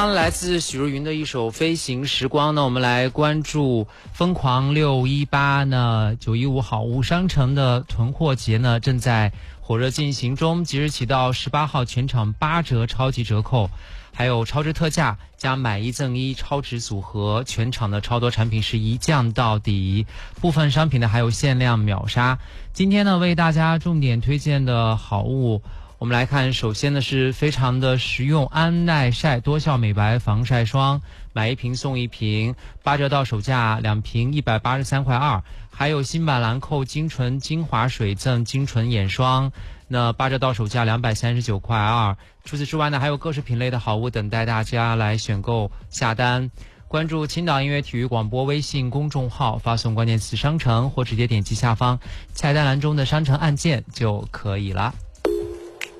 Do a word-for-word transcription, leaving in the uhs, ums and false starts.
刚来自许茹芸的一首《飞行时光》呢，我们来关注疯狂六一八呢，九一五好物商城的囤货节呢正在火热进行中，即日起到十八号全场八折超级折扣，还有超值特价加买一赠一超值组合，全场的超多产品是一降到底，部分商品呢还有限量秒杀。今天呢为大家重点推荐的好物，我们来看，首先呢是非常的实用，安耐晒多效美白防晒霜，买一瓶送一瓶，八折到手价两瓶一百八十三块二，还有新版兰蔻精纯精华水赠精纯眼霜，那八折到手价两百三十九块二。除此之外呢，还有各式品类的好物等待大家来选购下单。关注青岛音乐体育广播微信公众号，发送关键词商城或直接点击下方菜单栏中的商城按键就可以了。